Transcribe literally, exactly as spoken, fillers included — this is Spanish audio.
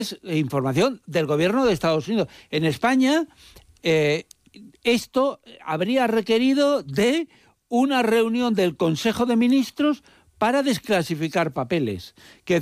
Es información del gobierno de Estados Unidos. En España, eh, esto habría requerido de una reunión del Consejo de Ministros para desclasificar papeles. Que